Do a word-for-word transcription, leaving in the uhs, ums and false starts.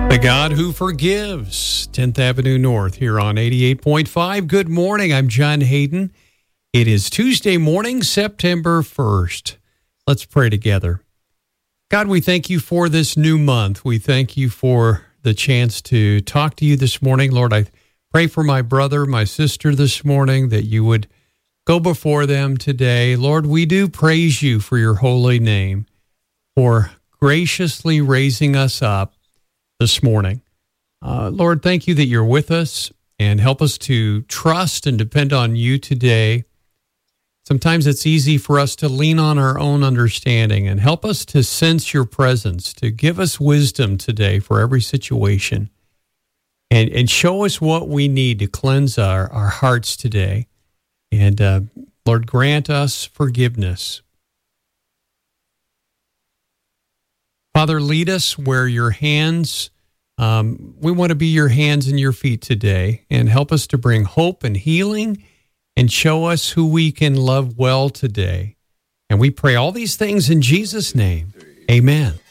The God who forgives, tenth Avenue North here on eighty-eight point five. Good morning. I'm John Hayden. It is Tuesday morning, September first. Let's pray together. God, we thank you for this new month. We thank you for the chance to talk to you this morning. Lord, I pray for my brother, my sister this morning, that you would go before them today. Lord, we do praise you for your holy name, for graciously raising us up this morning. Uh, Lord, thank you that you're with us, and help us to trust and depend on you today. Sometimes it's easy for us to lean on our own understanding, and help us to sense your presence, to give us wisdom today for every situation, and, and show us what we need to cleanse our, our hearts today. And uh, Lord, grant us forgiveness. Father, lead us where your hands, um, we want to be your hands and your feet today, and help us to bring hope and healing, and show us who we can love well today. And we pray all these things in Jesus' name. Amen.